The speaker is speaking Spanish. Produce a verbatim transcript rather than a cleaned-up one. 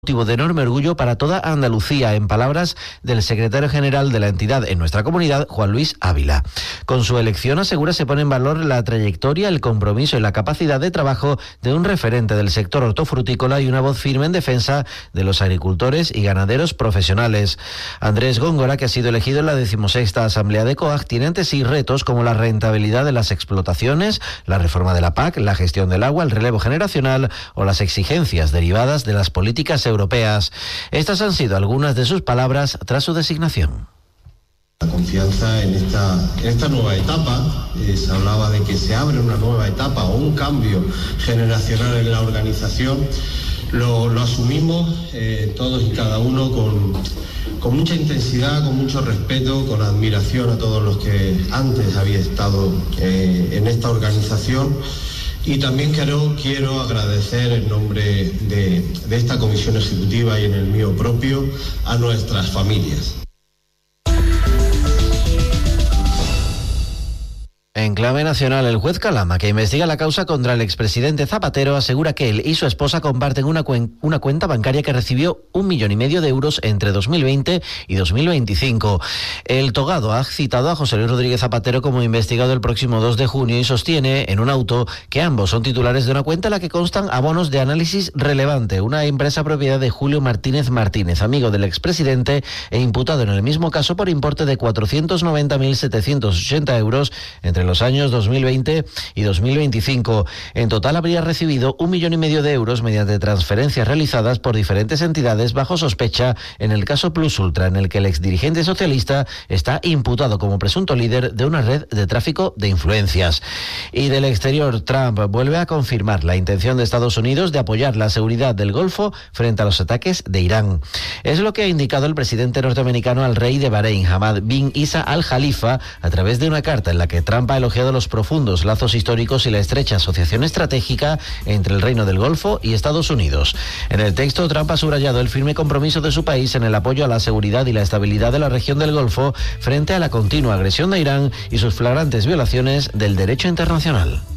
Motivo de enorme orgullo para toda Andalucía, en palabras del secretario general de la entidad en nuestra comunidad, Juan Luis Ávila. Con su elección, asegura, se pone en valor la trayectoria, el compromiso y la capacidad de trabajo de un referente del sector hortofrutícola y una voz firme en defensa de los agricultores y ganaderos profesionales. Andrés Góngora, que ha sido elegido en la decimosexta Asamblea de COAG, tiene ante sí retos como la rentabilidad de las explotaciones, la reforma de la P A C, la gestión del agua, el relevo generacional o las exigencias derivadas de las políticas europeas. Estas han sido algunas de sus palabras tras su designación. La confianza en esta, en esta nueva etapa, eh, se hablaba de que se abre una nueva etapa o un cambio generacional en la organización, lo, lo asumimos eh, todos y cada uno con, con mucha intensidad, con mucho respeto, con admiración a todos los que antes habían estado eh, en esta organización. Y también quiero, quiero agradecer en nombre de, de esta comisión ejecutiva y en el mío propio a nuestras familias. En clave nacional, el juez Calama, que investiga la causa contra el expresidente Zapatero, asegura que él y su esposa comparten una, cuen- una cuenta bancaria que recibió un millón y medio de euros entre dos mil veinte y dos mil veinticinco. El togado ha citado a José Luis Rodríguez Zapatero como investigado el próximo dos de junio y sostiene en un auto que ambos son titulares de una cuenta en la que constan abonos de análisis relevante, una empresa propiedad de Julio Martínez Martínez, amigo del expresidente e imputado en el mismo caso por importe de cuatrocientos noventa mil setecientos ochenta euros entre los años dos mil veinte y dos mil veinticinco. En total habría recibido un millón y medio de euros mediante transferencias realizadas por diferentes entidades bajo sospecha en el caso Plus Ultra, en el que el exdirigente socialista está imputado como presunto líder de una red de tráfico de influencias. Y del exterior, Trump vuelve a confirmar la intención de Estados Unidos de apoyar la seguridad del Golfo frente a los ataques de Irán. Es lo que ha indicado el presidente norteamericano al rey de Bahrein, Hamad bin Isa Al Khalifa, a través de una carta en la que Trump ha elogiado los profundos lazos históricos y la estrecha asociación estratégica entre el Reino del Golfo y Estados Unidos. En el texto, Trump ha subrayado el firme compromiso de su país en el apoyo a la seguridad y la estabilidad de la región del Golfo frente a la continua agresión de Irán y sus flagrantes violaciones del derecho internacional.